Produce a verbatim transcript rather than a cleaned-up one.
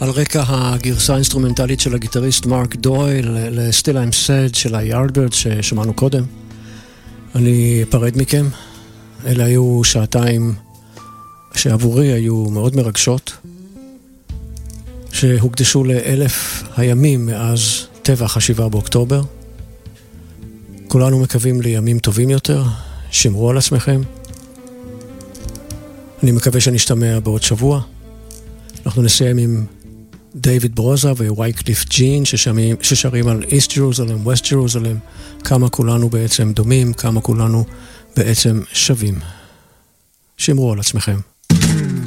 על רקע הגרסה האינסטרומנטלית של הגיטריסט מרק דויל ל-Still I'm Sad של ה-Yardbirds ששמענו קודם. אני אפרד מכם. אלה היו שעתיים שעבורי היו מאוד מרגשות, שהוקדשו לאלף הימים מאז טבח השבעה באוקטובר. כולנו מקווים לימים טובים יותר. שמרו על עצמכם. אני מקווה שנשתמע בעוד שבוע. אנחנו נסיים עם דיוויד ברוזה ווייקליף ג'ין ששרים, ששרים על East Jerusalem, West Jerusalem, כמה כולנו בעצם דומים, כמה כולנו בעצם שווים. שמרו על עצמכם.